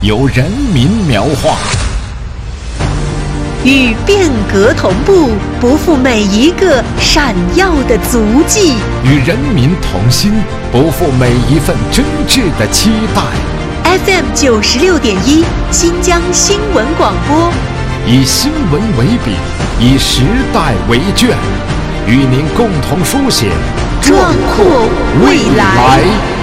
由人民描画， 与变革同步，不负每一个闪耀的足迹； 与人民同心，不负每一份真挚的期待。 FM 96.1新疆新闻广播， 以新闻为笔，以时代为卷，与您共同书写壮阔未来。